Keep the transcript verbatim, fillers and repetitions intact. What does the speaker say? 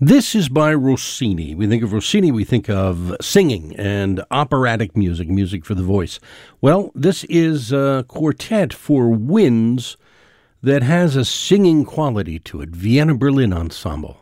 This is by Rossini. We think of Rossini, we think of singing and operatic music, music for the voice. Well, this is a quartet for winds that has a singing quality to it. Vienna Berlin Ensemble.